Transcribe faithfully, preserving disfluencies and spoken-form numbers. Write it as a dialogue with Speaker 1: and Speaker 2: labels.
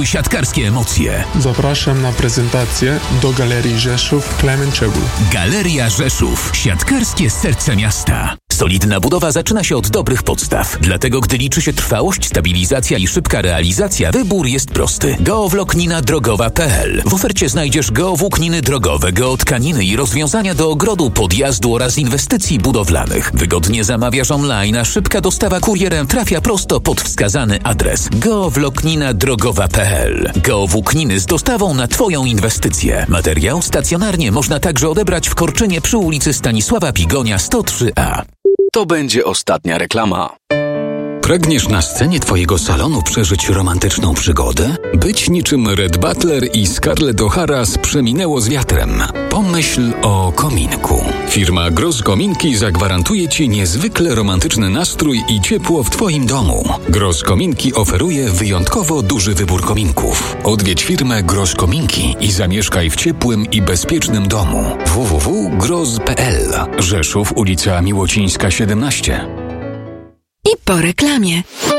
Speaker 1: Poczuj siatkarskie emocje.
Speaker 2: Zapraszam na prezentację do Galerii Rzeszów Klemenczegół.
Speaker 1: Galeria Rzeszów. Siatkarskie serce miasta. Solidna budowa zaczyna się od dobrych podstaw. Dlatego, gdy liczy się trwałość, stabilizacja i szybka realizacja, wybór jest prosty. Geowłóknina drogowa kropka p l. W ofercie znajdziesz geowłókniny drogowe, geotkaniny i rozwiązania do ogrodu, podjazdu oraz inwestycji budowlanych. Wygodnie zamawiasz online, a szybka dostawa kurierem trafia prosto pod wskazany adres. geowłóknina drogowa kropka p l. Geowłókniny z dostawą na Twoją inwestycję. Materiał stacjonarnie można także odebrać w Korczynie przy ulicy Stanisława Pigonia sto trzy a.
Speaker 3: To będzie ostatnia reklama.
Speaker 4: Pragniesz na scenie Twojego salonu przeżyć romantyczną przygodę? Być niczym Red Butler i Scarlett O'Hara z Przeminęło z wiatrem. Pomyśl o kominku. Firma Gross Kominki zagwarantuje Ci niezwykle romantyczny nastrój i ciepło w Twoim domu. Gross Kominki oferuje wyjątkowo duży wybór kominków. Odwiedź firmę Gross Kominki i zamieszkaj w ciepłym i bezpiecznym domu. w w w kropka gross kropka p l. Rzeszów, ulica Miłocińska siedemnaście.
Speaker 5: I po reklamie.